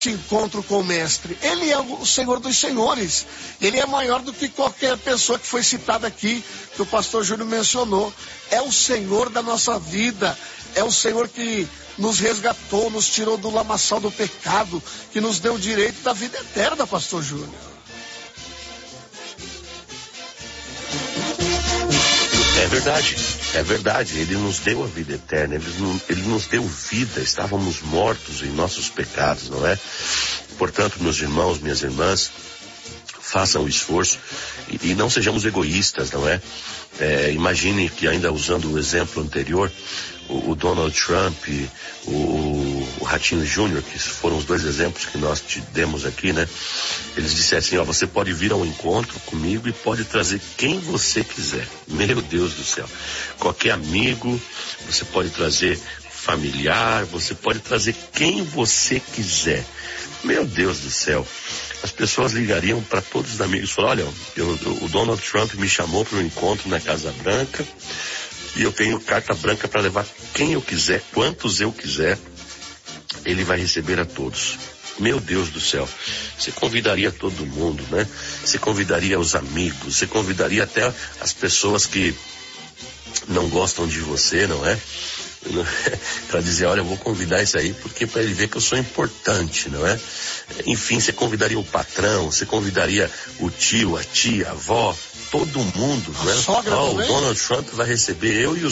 encontro com o mestre. Ele é o Senhor dos senhores. Ele é maior do que qualquer pessoa que foi citada aqui, que o pastor Júnior mencionou. É o Senhor da nossa vida. É o Senhor que nos resgatou, nos tirou do lamaçal do pecado, que nos deu o direito da vida eterna, pastor Júnior. É verdade, ele nos deu a vida eterna, ele nos deu vida, estávamos mortos em nossos pecados, não é? Portanto, meus irmãos, minhas irmãs, façam o esforço e não sejamos egoístas, não é? Imagine que, ainda usando o exemplo anterior, o Donald Trump, o Ratinho Júnior, que foram os dois exemplos que nós te demos aqui, né? Eles dissessem, você pode vir ao encontro comigo e pode trazer quem você quiser. Meu Deus do céu. Qualquer amigo, você pode trazer familiar, você pode trazer quem você quiser. Meu Deus do céu. As pessoas ligariam para todos os amigos e falaram, olha, o Donald Trump me chamou para um encontro na Casa Branca e eu tenho carta branca para levar quem eu quiser, quantos eu quiser, ele vai receber a todos. Meu Deus do céu, você convidaria todo mundo, né? Você convidaria os amigos, você convidaria até as pessoas que não gostam de você, não é? Para dizer, olha, eu vou convidar isso aí porque para ele ver que eu sou importante, não é? Enfim, você convidaria o patrão, você convidaria o tio, a tia, a avó, todo mundo, né? A sogra também? O Donald Trump vai receber eu e os